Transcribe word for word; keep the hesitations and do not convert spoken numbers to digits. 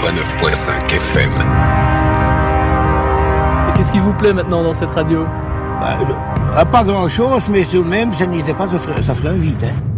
quatre-vingt-neuf virgule cinq F M. Et qu'est-ce qui vous plaît maintenant dans cette radio? Bah, pas grand-chose, mais tout de même, ça n'était pas, ça ferait, ça ferait un vide, hein.